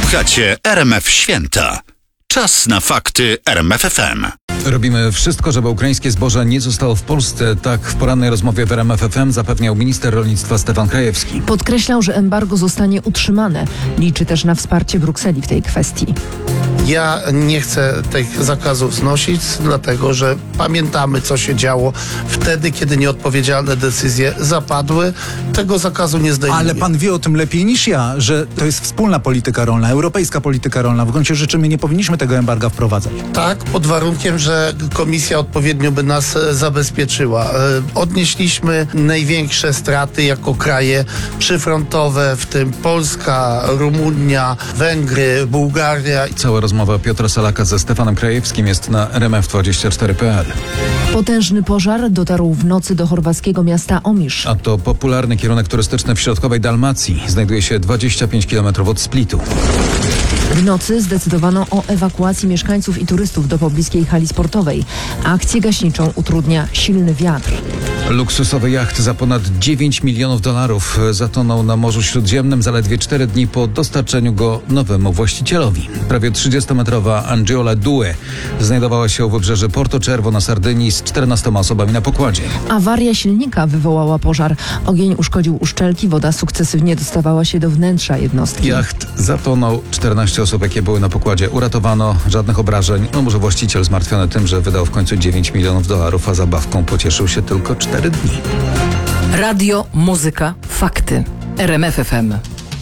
Słuchacie RMF Święta. Czas na fakty RMF FM. Robimy wszystko, żeby ukraińskie zboże nie zostało w Polsce. Tak w porannej rozmowie w RMF FM zapewniał minister rolnictwa Stefan Krajewski. Podkreślał, że embargo zostanie utrzymane. Liczy też na wsparcie Brukseli w tej kwestii. Ja nie chcę tych zakazów znosić, dlatego że pamiętamy, co się działo wtedy, kiedy nieodpowiedzialne decyzje zapadły. Tego zakazu nie zdejmuje. Ale pan wie o tym lepiej niż ja, że to jest wspólna polityka rolna, europejska polityka rolna. W gruncie rzeczy my nie powinniśmy tego embarga wprowadzać. Tak, pod warunkiem, że komisja odpowiednio by nas zabezpieczyła. Odnieśliśmy największe straty jako kraje przyfrontowe, w tym Polska, Rumunia, Węgry, Bułgaria. Cała rozmowa Piotra Salaka ze Stefanem Krajewskim jest na rmf24.pl. Potężny pożar dotarł w nocy do chorwackiego miasta Omisz. A to popularny kierunek turystyczny w środkowej Dalmacji. Znajduje się 25 km od Splitu. W nocy zdecydowano o ewakuacji mieszkańców i turystów do pobliskiej hali sportowej. Akcję gaśniczą utrudnia silny wiatr. Luksusowy jacht za ponad $9 milionów zatonął na Morzu Śródziemnym zaledwie 4 dni po dostarczeniu go nowemu właścicielowi. Prawie 30-metrowa Angiola Due znajdowała się u wybrzeży Porto Cervo na Sardynii z 14 osobami na pokładzie. Awaria silnika wywołała pożar. Ogień uszkodził uszczelki, woda sukcesywnie dostawała się do wnętrza jednostki. Jacht zatonął, 14 osób, jakie były na pokładzie, uratowano, żadnych obrażeń. No może właściciel zmartwiony tym, że wydał w końcu $9 milionów, a zabawką pocieszył się tylko 4 dni. Radio, muzyka, fakty. RMF FM.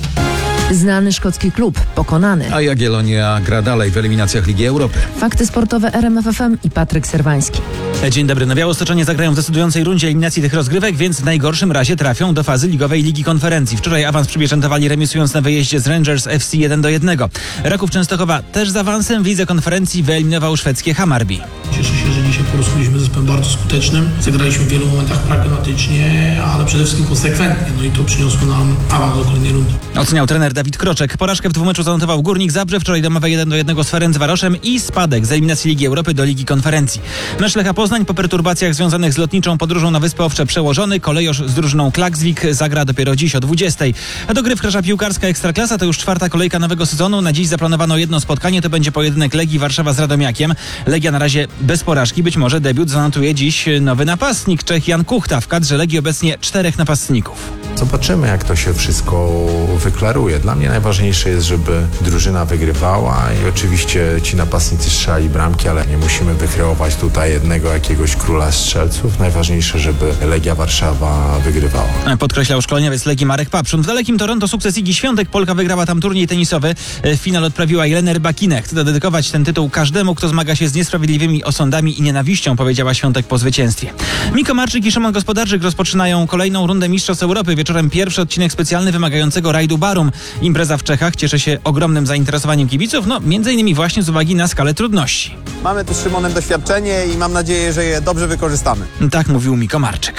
Znany szkocki klub pokonany. A Jagiellonia gra dalej w eliminacjach Ligi Europy. Fakty sportowe RMF FM i Patryk Serwański. Dzień dobry. Białostoczanie zagrają w decydującej rundzie eliminacji tych rozgrywek, więc w najgorszym razie trafią do fazy ligowej Ligi Konferencji. Wczoraj awans przypieczętowali remisując na wyjeździe z Rangers FC 1-1. Raków Częstochowa też z awansem w Lidze Konferencji wyeliminował szwedzkie Hammarby. Cieszę się, że dzisiaj po prostu byliśmy zespołem bardzo skutecznym. Zagraliśmy w wielu momentach pragmatycznie, ale przede wszystkim konsekwentnie. No i to przyniosło nam awans do kolejnej rundy. Oceniał trener Dawid Kroczek. Porażkę w dwumeczu zanotował Górnik Zabrze, wczoraj domowe 1-1 z Ferencvaroszem i spadek z eliminacji Ligi Europy do Ligi Konferencji. Mecz Lecha Poznań po perturbacjach związanych z lotniczą podróżą na Wyspy Owcze przełożony. Kolejorz z drużyną Klaksvik zagra dopiero dziś o 20:00. A do gry wkracza piłkarska Ekstraklasa. To już 4. kolejka nowego sezonu. Na dziś zaplanowano jedno spotkanie. To będzie pojedynek Legii Warszawa z Radomiakiem. Legia na razie bez porażki. Być może debiut zanotuje dziś nowy napastnik, Czech Jan Kuchta. W kadrze Legii obecnie 4 napastników. Zobaczymy, jak to się wszystko wyklaruje. Dla mnie najważniejsze jest, żeby drużyna wygrywała i oczywiście ci napastnicy strzelali bramki, ale nie musimy wykreować tutaj jednego jakiegoś króla strzelców. Najważniejsze, żeby Legia Warszawa wygrywała. Podkreślał szkoleniowiec Legii Marek Papszun. W dalekim Toronto sukces Igi Świątek. Polka wygrała tam turniej tenisowy. W finale odprawiła Jelenę Rybakinę. Chce dedykować ten tytuł każdemu, kto zmaga się z niesprawiedliwymi osądami i nienawiścią, powiedziała Świątek po zwycięstwie. Miko Marczyk i Szymon Gospodarczyk rozpoczynają kolejną rundę Mistrzostw Europy. Wieczorem pierwszy odcinek specjalny wymagającego rajdu Barum. Impreza w Czechach cieszy się ogromnym zainteresowaniem kibiców, między innymi właśnie z uwagi na skalę trudności. Mamy tu z Szymonem doświadczenie i mam nadzieję, że je dobrze wykorzystamy. Tak mówił Miko Marczyk.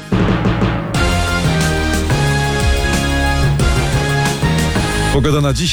Pogoda na dziś.